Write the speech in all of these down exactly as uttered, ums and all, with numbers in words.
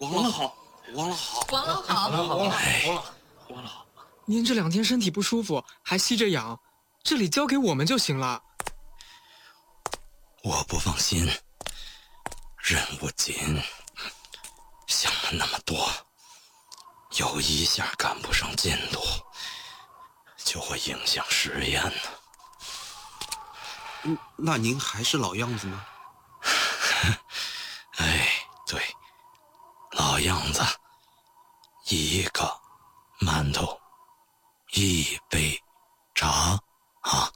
王老好，王老好， 王老好， 王老好，王老，王老好。 您这两天身体不舒服，还吸着氧，这里交给我们就行了。 我不放心，任务紧，想了那么多，有一下赶不上进度，就会影响实验呢。 嗯，那您还是老样子吗？ 哎，对，老样子，一个馒头，一杯茶啊。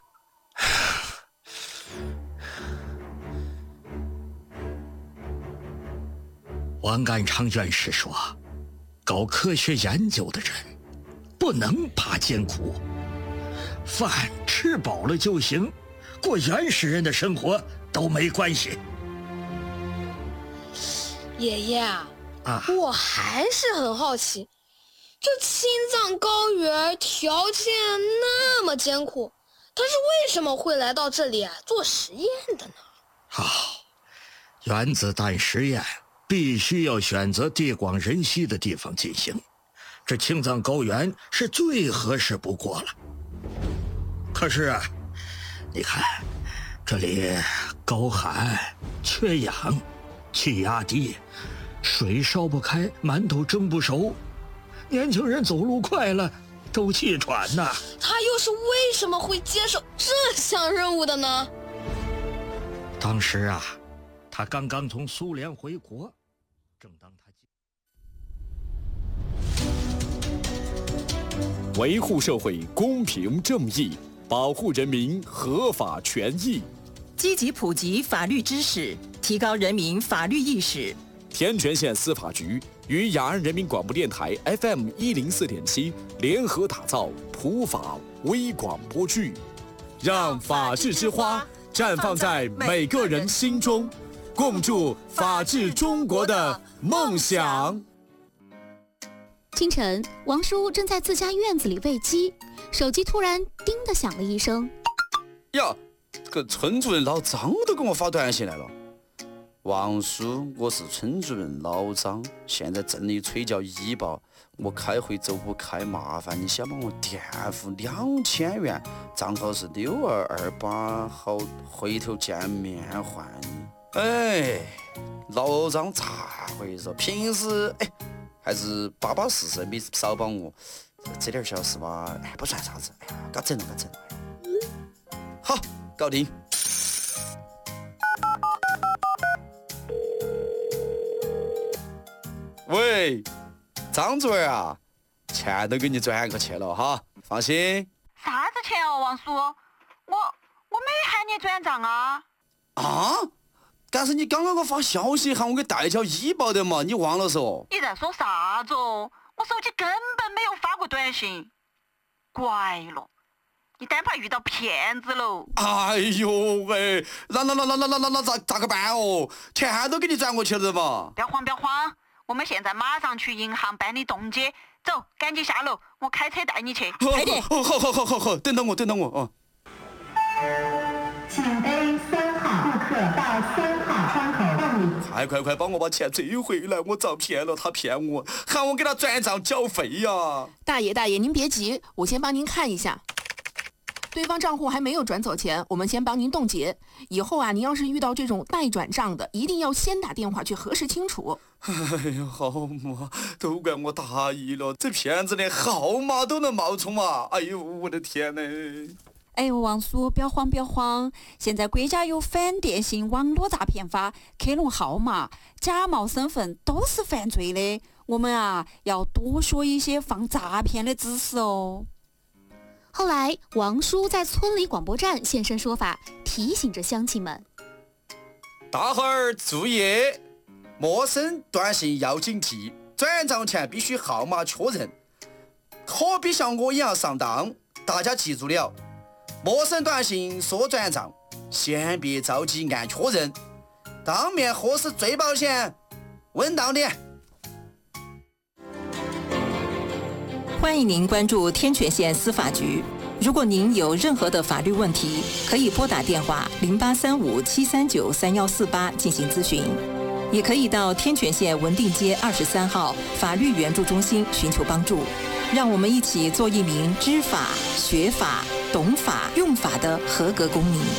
王淦昌院士说，搞科学研究的人不能怕艰苦，饭吃饱了就行，过原始人的生活都没关系。 爷爷啊， 啊， 我还是很好奇，这青藏高原条件那么艰苦，他是为什么会来到这里啊做实验的呢？ 好、啊，原子弹实验必须要选择地广人稀的地方进行，这青藏高原是最合适不过了。可是啊，你看，这里高寒、缺氧、气压低，水烧不开，馒头蒸不熟，年轻人走路快了都气喘呐。 他又是为什么会接受这项任务的呢？ 当时啊，他刚刚从苏联回国，正当他维护社会公平正义，保护人民合法权益， 积极普及法律知识，提高人民法律意识。 天全县司法局与雅安人民广播电台 F M 一零四点七联合打造普法微广播剧，让法治之花绽放在每个人心中，共筑法治中国的梦想。 清晨，王叔正在自家院子里喂鸡，手机突然叮的响了一声。 呀，这个村主任老张都给我发短信来了。王叔，我是村主任老张，现在镇里催叫医保，我开会走不开，麻烦你先帮我垫付两千元，账号是六二二八，好回头见面还你。哎，老张咋回事？平时哎还是巴巴适适，没少帮我，这点小事嘛，哎不算啥子，哎呀，搞整了搞整了。好，搞定。喂，张主任啊，钱都给你转过去了哈，放心。 啥子钱哦，王叔？我我没喊你转账啊。 啊？但是你刚刚给我发消息喊我给代交医保的嘛，你忘了嗦？ 你在说啥子哦？我手机根本没有发过短信。怪了，你单怕遇到骗子喽。 哎呦喂，那那那那那那那那咋咋个办哦？钱都给你转过去了嘛。 不要慌不要慌，我们现在马上去银行办理冻结。走，赶紧下楼，我开车带你去。 快点！好好好好好好，等等我，等等我哦。 请 A 三号顾客到三号窗口办理。 快快快，帮我把钱追回来！我遭骗了，他骗我，喊我给他转账缴费呀。 大爷大爷，您别急，我先帮您看一下。对方账户还没有转走钱，我们先帮您冻结。以后啊，您要是遇到这种待转账的，一定要先打电话去核实清楚。 哎呀，好嘛，都怪我大意了，这骗子连号码都能冒充嘛！哎呦，我的天哪！ 哎呦，王叔，不要慌，不要慌！现在国家有反电信网络诈骗法，克隆号码、假冒身份都是犯罪的。我们啊，要多学一些防诈骗的知识哦。 后来，王叔在村里广播站现身说法，提醒着乡亲们： 大伙儿注意，陌生短信要警惕，转账前必须号码确认，可别像我一样上当。大家记住了。陌生短信说转账，先别着急按确认，当面核实最保险，稳当点。 欢迎您关注天全县司法局。如果您有任何的法律问题，可以拨打电话零八三五七三九三幺四八进行咨询。 也可以到天泉县文定街二十三号法律援助中心寻求帮助。让我们一起做一名知法、学法、懂法、用法的合格公民。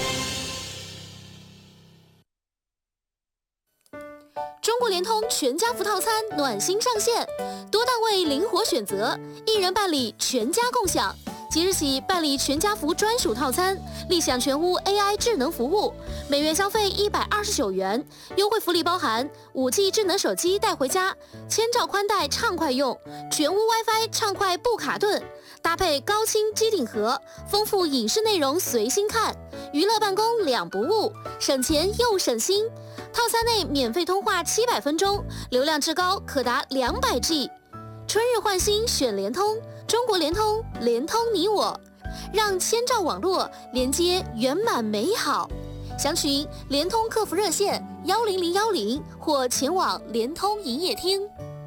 中国联通全家福套餐暖心上线，多档位灵活选择，一人办理全家共享。即日起办理全家福专属套餐，立享全屋 A I 智能服务，每月消费一百二十九元，优惠福利包含 五 G 智能手机带回家，千兆宽带畅快用，全屋 WiFi 畅快不卡顿，搭配高清机顶盒，丰富影视内容随心看，娱乐办公两不误，省钱又省心。套餐内免费通话七百分钟，流量至高可达两百 G。春日换新选联通，中国联通，联通你我，让千兆网络连接圆满美好。详询联通客服热线幺零零幺零或前往联通营业厅。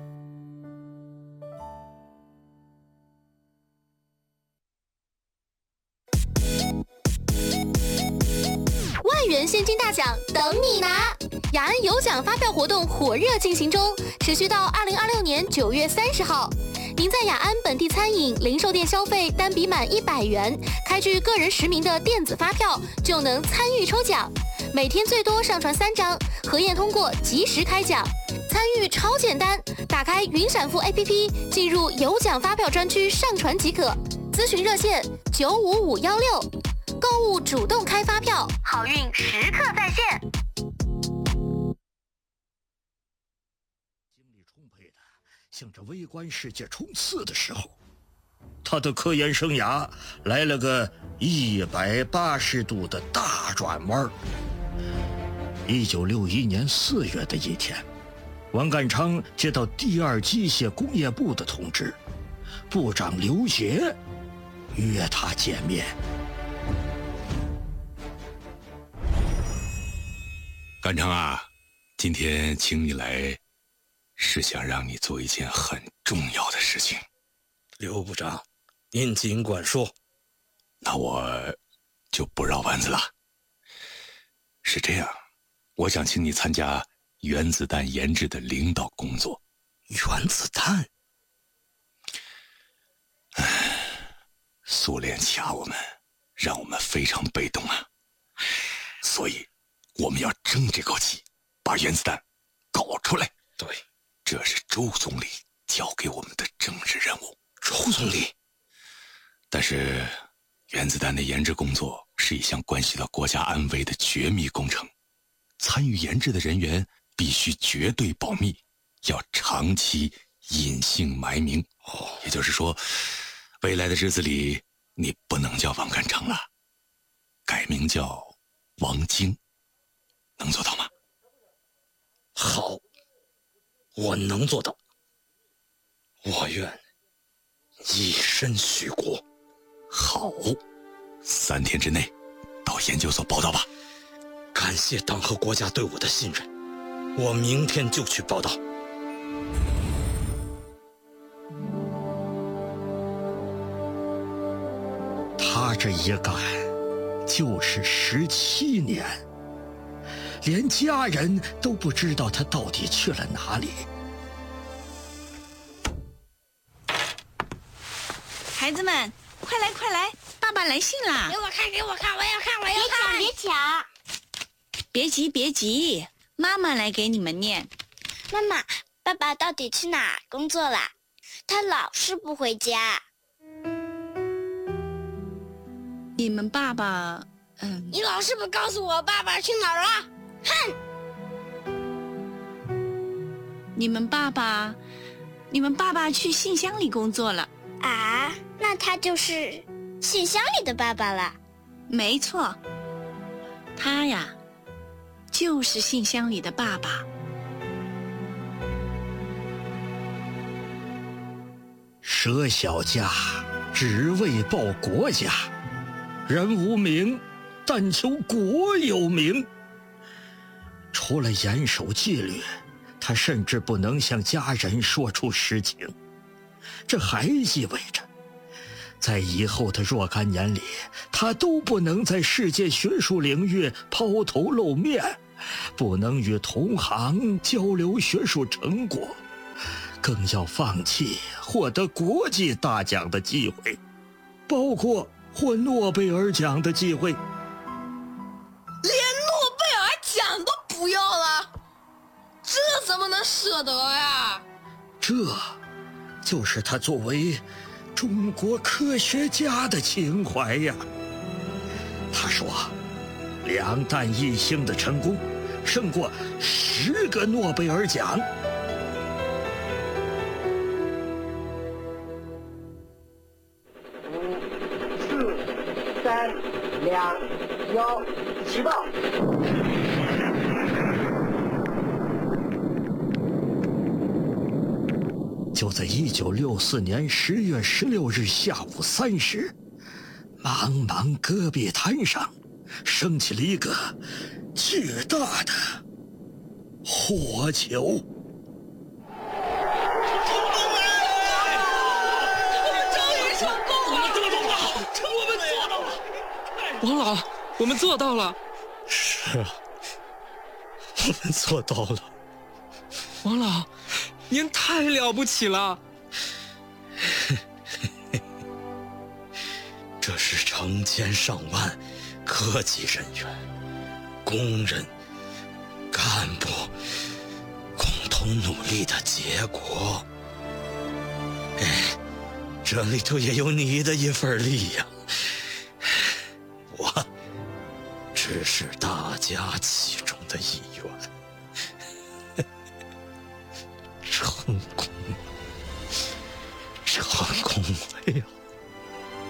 万元现金大奖等你拿！雅安有奖发票活动火热进行中，持续到二零二六年九月三十号。您在雅安本地餐饮、零售店消费单笔满一百元，开具个人实名的电子发票，就能参与抽奖。每天最多上传三张，核验通过及时开奖。参与超简单，打开云闪付 A P P， 进入有奖发票专区上传即可。咨询热线九五五幺六。购物主动开发票，好运时刻在线。 精力充沛的向着微观世界冲刺的时候，他的科研生涯来了个一百八十度的大转弯。一九六一年四月的一天，王淦昌接到第二机械工业部的通知，部长刘杰约他见面。 淦昌啊，今天请你来，是想让你做一件很重要的事情。刘部长，您尽管说。那我就不绕弯子了。是这样，我想请你参加原子弹研制的领导工作。原子弹？唉，苏联卡我们，让我们非常被动啊，所以我们要争这口气，把原子弹搞出来。对，这是周总理交给我们的政治任务。周总理？但是原子弹的研制工作是一项关系到国家安危的绝密工程，参与研制的人员必须绝对保密，要长期隐姓埋名。哦，也就是说，未来的日子里，你不能叫王淦昌了，改名叫王晶。能做到吗？好，我能做到。我愿以身许国。好，三天之内到研究所报道吧。感谢党和国家对我的信任，我明天就去报道。 他这一干就是十七年。连家人都不知道他到底去了哪里。 孩子们，快来快来，爸爸来信啦！ 给我看，给我看，我要看，我要看！ 别抢，别抢！别急，别急，妈妈来给你们念。 妈妈，爸爸到底去哪工作啦？他老是不回家。 你们爸爸，嗯…… 你老是不告诉我爸爸去哪儿了？哼！ 你们爸爸，你们爸爸去信箱里工作了啊？那他就是信箱里的爸爸了。 没错，他呀，就是信箱里的爸爸。 舍小家，只为报国家。人无名，但求国有名。除了严守纪律，他甚至不能向家人说出实情。这还意味着，在以后的若干年里，他都不能在世界学术领域抛头露面。 不能与同行交流学术成果，更要放弃获得国际大奖的机会，包括获诺贝尔奖的机会。 连诺贝尔奖都不要了，这怎么能舍得呀？ 这就是他作为中国科学家的情怀呀。他说，两弹一星的成功胜过十个诺贝尔奖。 五、四、三、两、一，起爆！ 就在一九六四年十月十六日下午三时，茫茫戈壁滩上升起了一个巨大的火球。 王老，我们做到了。 是啊，我们做到了。 王老，您太了不起了。 这是成千上万科技人员、工人、干部共同努力的结果。哎，这里头也有你的一份力量。我只是大家其中的一员。成功了，成功了呀！